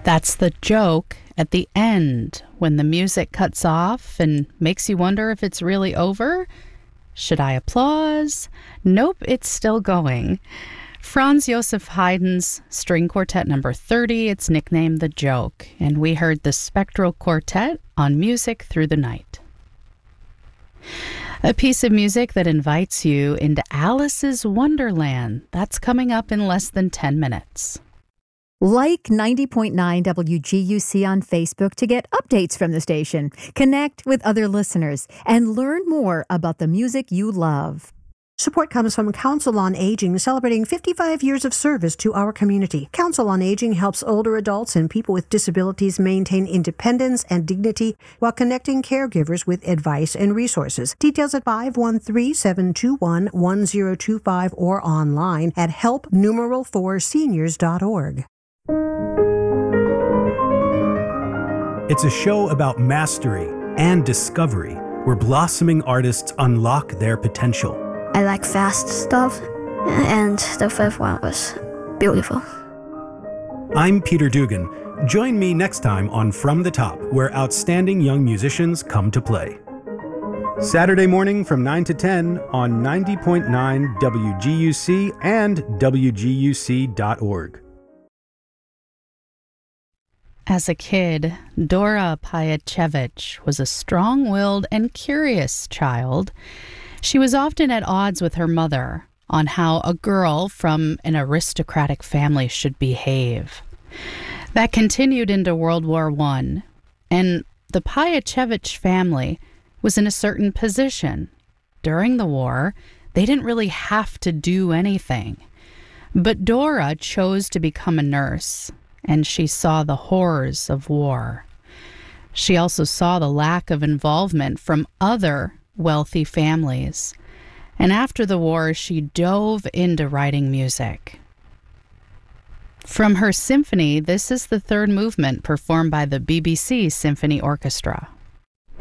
That's the joke at the end, when the music cuts off and makes you wonder if it's really over. Should I applause? Nope, it's still going. Franz Josef Haydn's String Quartet number 30, it's nicknamed The Joke, and we heard the Spectral Quartet on Music Through the Night. A piece of music that invites you into Alice's Wonderland. That's coming up in less than 10 minutes. Like 90.9 WGUC on Facebook to get updates from the station, connect with other listeners, and learn more about the music you love. Support comes from Council on Aging, celebrating 55 years of service to our community. Council on Aging helps older adults and people with disabilities maintain independence and dignity while connecting caregivers with advice and resources. Details at 513-721-1025 or online at help4seniors.org. It's a show about mastery and discovery, where blossoming artists unlock their potential. I like fast stuff, and the fifth one was beautiful. I'm Peter Dugan. Join me next time on From the Top, where outstanding young musicians come to play. Saturday morning from 9 to 10 on 90.9 WGUC and WGUC.org. As a kid, Dora Pajachevich was a strong-willed and curious child. She was often at odds with her mother on how a girl from an aristocratic family should behave. That continued into World War I, and the Pajachevich family was in a certain position. During the war, they didn't really have to do anything. But Dora chose to become a nurse, and she saw the horrors of war. She also saw the lack of involvement from other wealthy families. And after the war, she dove into writing music. From her symphony, this is the third movement performed by the BBC Symphony Orchestra.